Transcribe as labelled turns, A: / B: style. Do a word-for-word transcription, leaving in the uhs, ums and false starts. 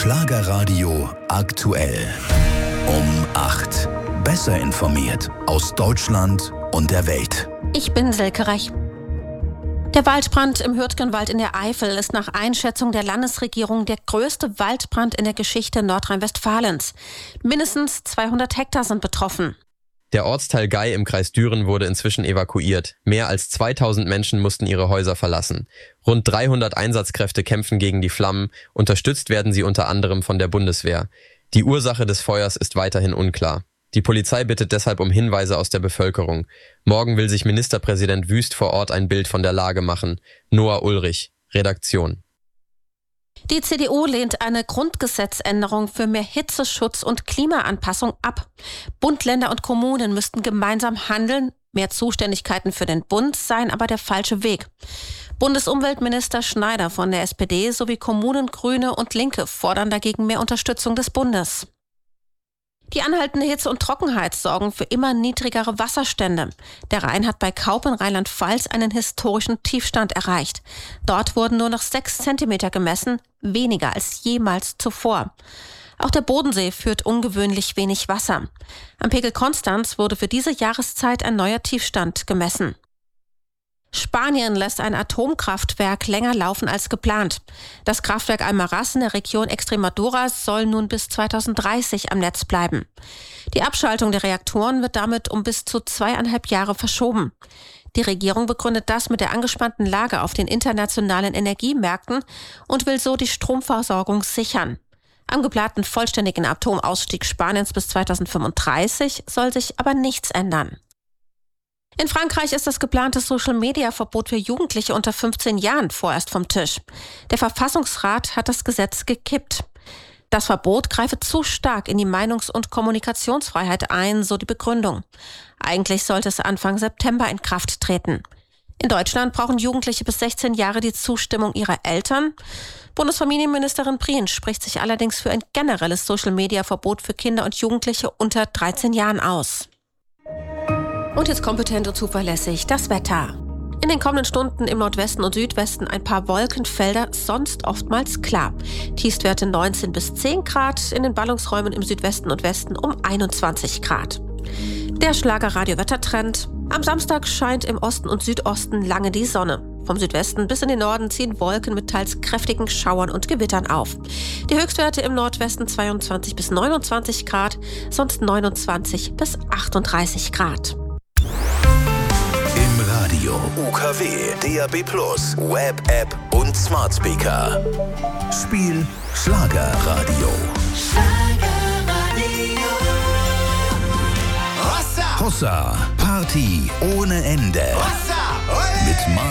A: Schlagerradio aktuell. Um acht. Besser informiert aus Deutschland und der Welt.
B: Ich bin Silke Reich. Der Waldbrand im Hürtgenwald in der Eifel ist nach Einschätzung der Landesregierung der größte Waldbrand in der Geschichte Nordrhein-Westfalens. Mindestens zweihundert Hektar sind betroffen.
C: Der Ortsteil Gei im Kreis Düren wurde inzwischen evakuiert. Mehr als zweitausend Menschen mussten ihre Häuser verlassen. Rund dreihundert Einsatzkräfte kämpfen gegen die Flammen. Unterstützt werden sie unter anderem von der Bundeswehr. Die Ursache des Feuers ist weiterhin unklar. Die Polizei bittet deshalb um Hinweise aus der Bevölkerung. Morgen will sich Ministerpräsident Wüst vor Ort ein Bild von der Lage machen. Noah Ulrich, Redaktion.
B: Die C D U lehnt eine Grundgesetzänderung für mehr Hitzeschutz und Klimaanpassung ab. Bund, Länder und Kommunen müssten gemeinsam handeln. Mehr Zuständigkeiten für den Bund seien aber der falsche Weg. Bundesumweltminister Schneider von der S P D sowie Kommunen, Grüne und Linke fordern dagegen mehr Unterstützung des Bundes. Die anhaltende Hitze und Trockenheit sorgen für immer niedrigere Wasserstände. Der Rhein hat bei Kaup in Rheinland-Pfalz einen historischen Tiefstand erreicht. Dort wurden nur noch sechs Zentimeter gemessen, weniger als jemals zuvor. Auch der Bodensee führt ungewöhnlich wenig Wasser. Am Pegel Konstanz wurde für diese Jahreszeit ein neuer Tiefstand gemessen. Spanien lässt ein Atomkraftwerk länger laufen als geplant. Das Kraftwerk Almaraz in der Region Extremadura soll nun bis zweitausenddreißig am Netz bleiben. Die Abschaltung der Reaktoren wird damit um bis zu zweieinhalb Jahre verschoben. Die Regierung begründet das mit der angespannten Lage auf den internationalen Energiemärkten und will so die Stromversorgung sichern. Am geplanten vollständigen Atomausstieg Spaniens bis zweitausendfünfunddreißig soll sich aber nichts ändern. In Frankreich ist das geplante Social-Media-Verbot für Jugendliche unter fünfzehn Jahren vorerst vom Tisch. Der Verfassungsrat hat das Gesetz gekippt. Das Verbot greife zu stark in die Meinungs- und Kommunikationsfreiheit ein, so die Begründung. Eigentlich sollte es Anfang September in Kraft treten. In Deutschland brauchen Jugendliche bis sechzehn Jahre die Zustimmung ihrer Eltern. Bundesfamilienministerin Prien spricht sich allerdings für ein generelles Social-Media-Verbot für Kinder und Jugendliche unter dreizehn Jahren aus. Und jetzt kompetent und zuverlässig das Wetter. In den kommenden Stunden im Nordwesten und Südwesten ein paar Wolkenfelder, sonst oftmals klar. Tiefstwerte neunzehn bis zehn Grad, in den Ballungsräumen im Südwesten und Westen um einundzwanzig Grad. Der Schlager-Radio-Wettertrend. Am Samstag scheint im Osten und Südosten lange die Sonne. Vom Südwesten bis in den Norden ziehen Wolken mit teils kräftigen Schauern und Gewittern auf. Die Höchstwerte im Nordwesten zweiundzwanzig bis neunundzwanzig Grad, sonst neunundzwanzig bis achtunddreißig Grad.
A: Im Radio U K W, D A B plus, Web-App und Smart Speaker. Spiel Schlagerradio.
D: Schlagerradio.
A: Hossa. Hossa. Party ohne Ende.
D: Hossa. Mit